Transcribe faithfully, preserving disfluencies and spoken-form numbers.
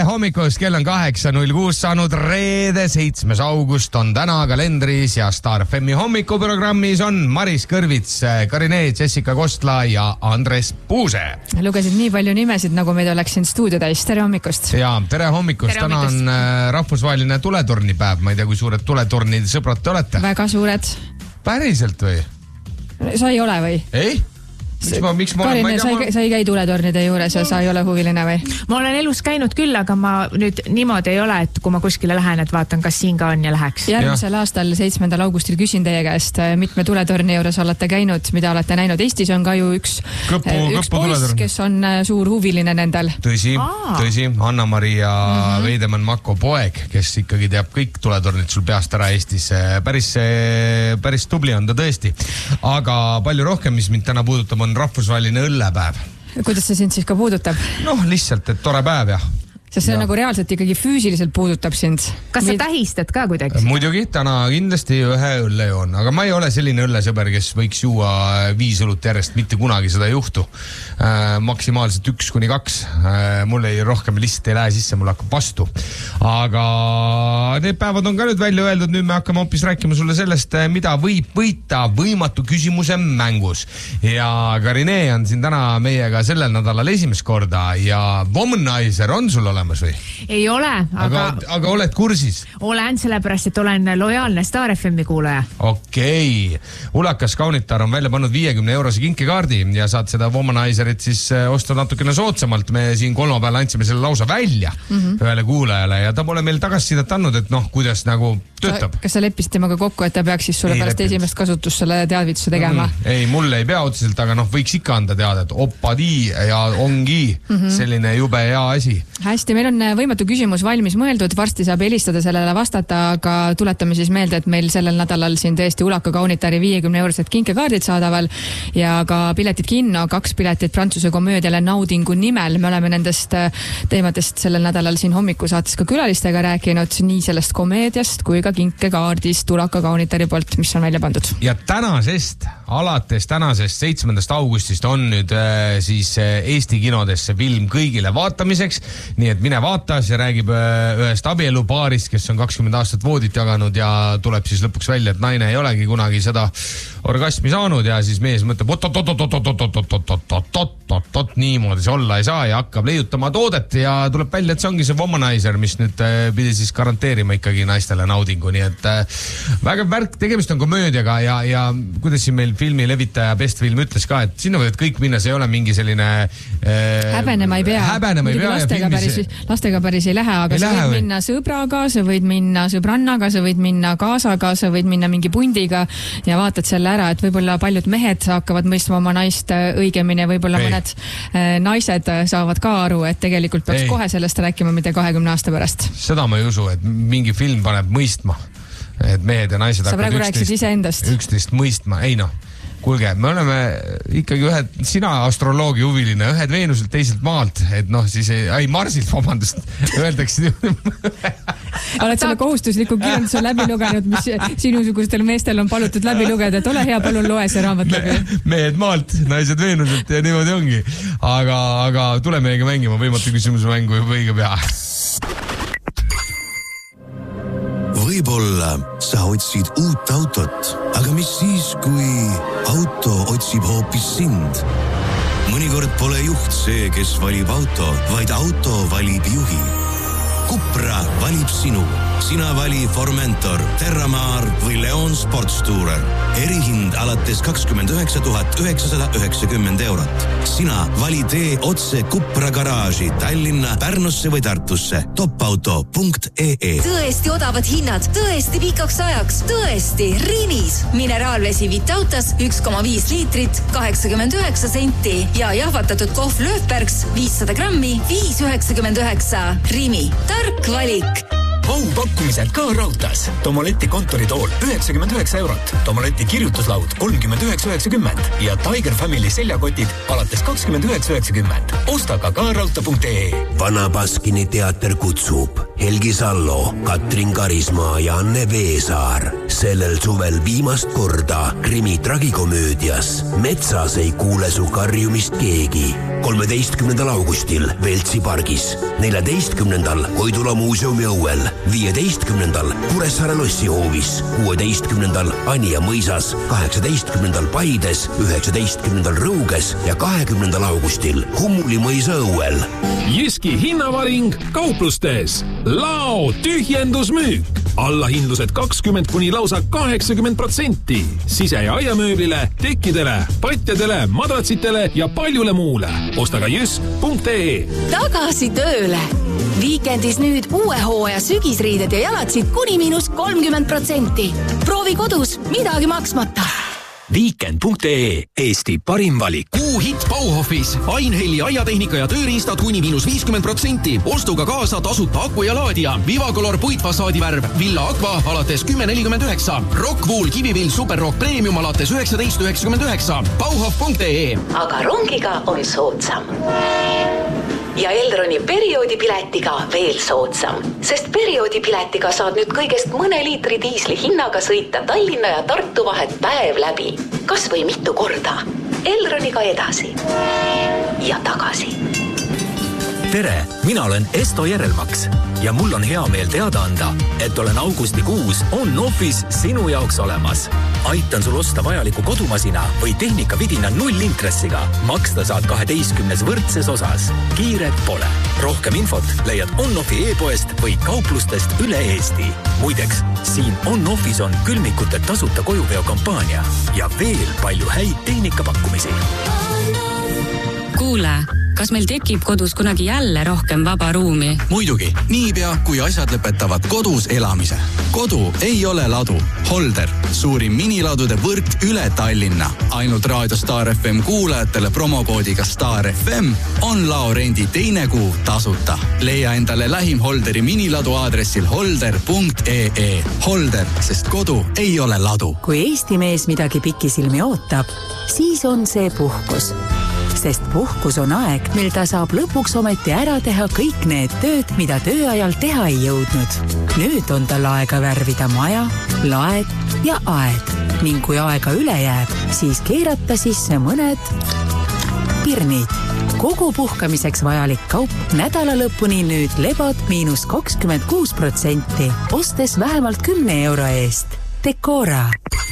hommikust, kell on kaheksa null kuus saanud reede, seitsmes august on täna kalendris ja Star F M-i hommikuprogrammis on Maris Kõrvits, Karine, Jessica Kostla ja Andres Puuse. Lugesid nii palju nimesid, nagu meid oleks siin stuudio täis. Tere hommikust. Ja, tere hommikust. Tere täna hommikust. On rahvusvaheline tuletornipäev. Ma ei tea, kui suured tuletornid sõbrad te olete. Väga suured. Päriselt või? Sa ei ole või? Ei? Miks ma, miks ma Karine, ma sa, ei, sa ei käi tuletornide juures ja sa ei ole huviline või? Ma olen elus käinud küll, aga ma nüüd niimoodi ei ole, et kui ma kuskile lähen, et vaatan, kas siin ka on ja läheks. Järgmisel ja. aastal seitsmendal augustil küsin teie käest, mitme tuletorni juures olete käinud, mida olete näinud. Eestis on ka ju üks, kõpu, üks kõpu poiss, kes on suur huviline nendel. Tõsi, Aa. tõsi. Anna-Maria mm-hmm. Veidemann-Mako poeg, kes ikkagi teab kõik tuletornid sul peast ära Eestis. Päris, päris tubli on ta tõesti. Aga palju rohkem, mis mind täna puudutab, on rahvusvaheline õllepäev. Kuidas see sind siis ka puudutab? Noh, lihtsalt, et tore päev, jah. Sest see ja. nagu reaalselt ikkagi füüsiliselt puudutab sind. Kas sa tähistad ka kuidagi? Muidugi, täna kindlasti ühe õlle joon, aga ma ei ole selline õllesõber, kes võiks juua viis õlut järjest, mitte kunagi seda ei juhtu. Äh, maksimaalselt üks kuni kaks. Äh, mul ei rohkem lihtsalt ei lähe sisse, mul hakkab vastu. Aga need päevad on ka nüüd välja öeldud, nüüd me hakkame hoopis rääkima sulle sellest, mida võib võita võimatu küsimuse mängus. Ja Karine on siin täna meiega sellel nädalal esimest korda ja Womanizer on sul olemas. Või? Ei ole, aga... Aga, aga oled kursis? Olen, sellepärast, et olen lojaalne Star F M-i kuulaja. Okei. Ulakas Kaunitar on välja pannud viiekümne eurose kinkekaardi ja saad seda Womanizerit siis osta natukene sootsamalt. Me siin kolmapäeval andsime selle lausa välja mm-hmm. ühele kuulajale ja ta pole meil tagasisidet andnud, et noh, kuidas nagu töötab. Kas sa leppisid temaga kokku, et ta peaks siis sulle ei pärast leppinud. Esimest kasutust selle teadvituse tegema? Mm, ei, mulle ei pea otseselt, aga noh, võiks ikka anda teada, et opadi ja ongi mm-hmm. selline jube hea asi. Hästi, meil on võimatu küsimus valmis mõeldud, varsti saab helistada sellele vastata, aga tuletame siis meelde, et meil sellel nädalal siin tõesti Ulaka Kaunitari viiekümne eurosed kinkekaardid saadaval ja ka piletid kinno, kaks piletit Prantsuse komöödiale Naudingu nimel. Me oleme nendest teemadest sellel nädalal siin hommikusaates ka külalistega rääkinud, nii sellest komöödiast kui ka kinkekaardist Ulaka Kaunitari poolt, mis on välja pandud. Ja tänasest, alates tänasest seitsmendast augustist on nüüd äh, siis äh, Eesti kinodesse film kõigile vaatamiseks, nii et mine vaata, see räägib äh, ühest abielupaarist, kes on kakskümmend aastat voodit jaganud ja tuleb siis lõpuks välja, et naine ei olegi kunagi seda orgasmi saanud ja siis mees mõtleb, oot-oot-oot-oot-oot-oot-oot-oot-oot-oot, niimoodi see olla ei saa ja hakkab leiutama toodet ja tuleb välja, et see ongi see Womanizer, mis nüüd pidi siis garanteerima ikkagi naistele naudingu, nii et väga värk, tegemist on komöödiaga ja, ja kuidas siin meil filmi levitaja Best Film ütles ka, et sinna võid kõik minna, see ei ole mingi selline äh, häbenema ei pea, häbenema ei pea lastega, päris, see... lastega päris ei lähe, aga ei sa lähe, võid või? minna sõbraga, sa võid minna sõbrannaga, sa võid minna kaasaga, sa võid minna mingi pundiga ja vaatad selle ära, et võib-olla paljud mehed hakkavad mõistma oma naist õigemini, võib-olla ei. mõned äh, naised saavad ka aru, et tegelikult peaks ei. kohe sellest rääkima, mitte kahekümne aasta pärast. Seda ma ei usu, et mingi film paneb mõistma, et mehed ja naised sa praegu rääkisid iseendast. üksteist mõistma, ei noh. Kuulge, me oleme ikkagi ühed, sina astroloogi huviline, ühed Veenuselt, teiselt maalt, et noh, siis ei, ei Marsilt, vabandust, öeldakse. Oled selle kohustusliku kirjanduse läbi lugenud, mis sinusugustel meestel on palutud läbi lugeda, et ole hea, palun loe see raamat läbi. Mehed maalt, naised Veenuselt ja niimoodi ongi. Aga, aga tule meiega mängima võimatu küsimuse mängu juba õige pea. Võib-olla sa otsid uut autot, aga mis siis, kui auto otsib hoopis sind? Mõnikord pole juht see, kes valib auto, vaid auto valib juhi. Cupra valib sinu. Sina vali Formentor, Terramar või Leon Sportstourer. Erihind alates kakskümmend üheksa tuhat üheksasada üheksakümmend eurot. Sina vali tee otse Cupra garaaži Tallinna, Pärnusse või Tartusse. topauto punkt ee. Tõesti odavad hinnad, tõesti pikaks ajaks, tõesti Rimis. Mineraalvesi Vitautas üks koma viis liitrit, kaheksakümmend üheksa senti ja jahvatatud kohv Löfbergs viissada grammi, viis üheksakümmend üheksa. Rimi. Tark valik. aupakkumised ka raudtas. Tomoleti kontoritool üheksakümmend üheksa eurot, Tomoleti kirjutuslaud kolmkümmend üheksa üheksakümmend ja Tiger Family seljakotid alates kakskümmend üheksa üheksakümmend. Osta ka ka raudta punkt ee. Vana Baskini teater kutsub Helgi Sallo, Katrin Karismaa ja Anne Veesaar. Sellel suvel viimast korda krimi tragikomöödias Metsas ei kuule su karjumist keegi. kolmeteistkümnendal augustil Veltsi pargis, neljateistkümnendal Koidula muuseumi õuel, viieteistkümnendal Kuressaare lossihoovis, kuueteistkümnendal Anija mõisas, kaheksateistkümnendal Paides, üheksateistkümnendal Rõuges ja kahekümnendal augustil Hummuli mõisa õuel. Jyski hinnavaring kauplustes. Lao tühjendusmüük. Allahindlused kakskümmend kuni lausa kaheksakümmend protsenti. Sise- ja aiamööblile, tekkidele, patjadele, madratsitele ja paljule muule. Osta ka jysk punkt ee. Tagasi tööle. Viikendis nüüd uue hooaja sügisriided ja jalatsid kuni miinus kolmkümmend protsenti. Proovi kodus, midagi maksmata. Viikend punkt ee. Eesti parim valik. Kuu hitt Bauhofis. Ainhelli aiatehnika ja tööriistad kuni miinus viiskümmend protsenti. Ostuga kaasa tasuta aku ja laadija. Vivacolor puitfasaadivärv. Villa Aqua alates kümme nelikümmend üheksa. Rockwool kivivill Superrock Premium alates üheksateist üheksakümmend üheksa. Bauhof punkt ee. Aga rongiga on soodsam. Ja Elroni perioodipiletiga veel soodsam, sest perioodipiletiga saad nüüd kõigest mõne liitri diisli hinnaga sõita Tallinna ja Tartu vahet päev läbi. Kas või mitu korda. Elroniga edasi ja tagasi. Tere, mina olen Esto Järelmaks ja mul on hea meel teada anda, et olen augustikuus on-office sinu jaoks olemas. Aitan sul osta vajaliku kodumasina või tehnikavidina nullintressiga. Maksta saad kaheteistkümnes võrdses osas. Kiiret pole. Rohkem infot leiad on-offi e-poest või kauplustest üle Eesti. Muideks, siin on-office on külmikute tasuta kojuveo kampaania ja veel palju häid tehnikapakkumisi. Kuule, kas meil tekib kodus kunagi jälle rohkem vaba ruumi? Muidugi, niipea kui asjad lõpetavad kodus elamise. Kodu ei ole ladu. Holder, suurim miniladude võrk üle Tallinna. Ainult Raadio Star F M kuulajatele promokoodiga Star F M on laorendi teine kuu tasuta. Leia endale lähim Holderi miniladu aadressil holder punkt ee. Holder, sest kodu ei ole ladu. Kui Eesti mees midagi pikisilmi ootab, siis on see puhkus. Sest puhkus on aeg, mil ta saab lõpuks ometi ära teha kõik need tööd, mida tööajal teha ei jõudnud. Nüüd on tal aega värvida maja, laed ja aed. Ning kui aega üle jääb, siis keerata sisse mõned pirnid. Kogu puhkamiseks vajalik kaup nädala lõpuni nüüd lebod miinus kakskümmend kuus protsenti, ostes vähemalt kümne euro eest. Decora.